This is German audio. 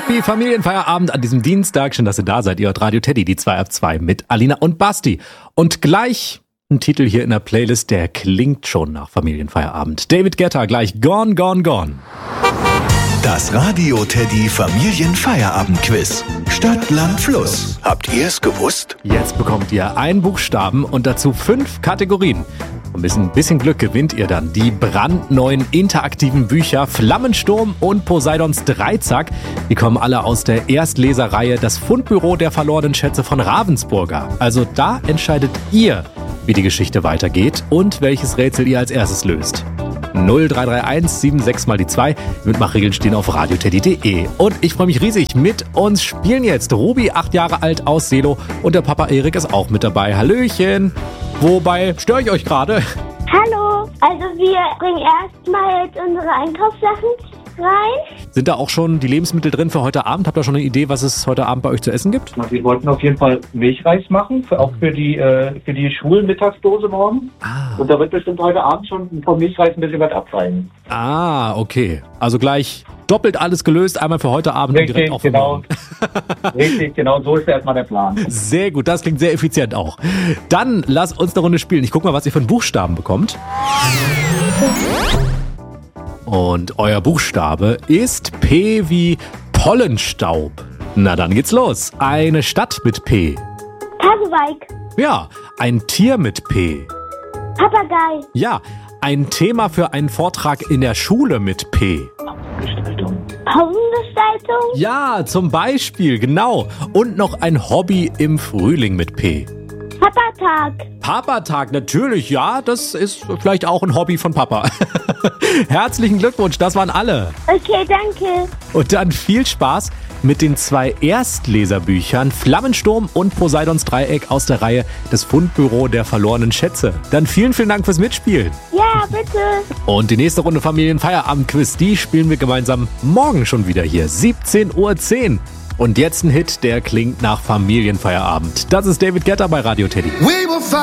Happy Familienfeierabend an diesem Dienstag. Schön, dass ihr da seid. Ihr hört Radio Teddy, die 2 ab 2 mit Alina und Basti. Und gleich ein Titel hier in der Playlist, der klingt schon nach Familienfeierabend. David Guetta, gleich Gone, Gone, Gone. Das Radio Teddy Familienfeierabend-Quiz. Stadt, Land, Fluss. Habt ihr es gewusst? Jetzt bekommt ihr einen Buchstaben und dazu 5 Kategorien. Und mit ein bisschen Glück gewinnt ihr dann die brandneuen interaktiven Bücher Flammensturm und Poseidons Dreizack. Die kommen alle aus der Erstleserreihe Das Fundbüro der verlorenen Schätze von Ravensburger. Also da entscheidet ihr, wie die Geschichte weitergeht und welches Rätsel ihr als erstes löst. 0331 76 mal die 2. Mitmachregeln stehen auf radioteddy.de. Und ich freue mich riesig. Mit uns spielen jetzt Ruby, 8 Jahre alt, aus Seelow. Und der Papa Erik ist auch mit dabei. Hallöchen. Wobei, störe ich euch gerade? Hallo. Also wir bringen erstmal jetzt unsere Einkaufssachen rein. Sind da auch schon die Lebensmittel drin für heute Abend? Habt ihr schon eine Idee, was es heute Abend bei euch zu essen gibt? Wir wollten auf jeden Fall Milchreis machen, auch für die Schulmittagsdose morgen. Und da wird bestimmt heute Abend schon vom Milchreis ein bisschen was abfallen. Ah, okay. Also gleich doppelt alles gelöst, einmal für heute Abend Richtig, und direkt auch für genau. morgen. Richtig, genau, so ist erstmal der Plan. Sehr gut, das klingt sehr effizient auch. Dann lasst uns eine Runde spielen. Ich guck mal, was ihr für einen Buchstaben bekommt. Und euer Buchstabe ist P wie Pollenstaub. Na, dann geht's los. Eine Stadt mit P. Pasewalk. Ja, ein Tier mit P. Papagei. Ja, ein Thema für einen Vortrag in der Schule mit P. Gestaltung. Pausengestaltung. Ja, zum Beispiel, genau. Und noch ein Hobby im Frühling mit P. Papatag. Papatag, natürlich, ja, das ist vielleicht auch ein Hobby von Papa. Herzlichen Glückwunsch, das waren alle. Okay, danke. Und dann viel Spaß mit den 2 Erstleserbüchern Flammensturm und Poseidons Dreieck aus der Reihe Das Fundbüro der verlorenen Schätze. Dann vielen, vielen Dank fürs Mitspielen. Ja, bitte. Und die nächste Runde Familienfeierabend-Quiz, die spielen wir gemeinsam morgen schon wieder hier, 17:10 Uhr. Und jetzt ein Hit, der klingt nach Familienfeierabend. Das ist David Guetta bei Radio Teddy.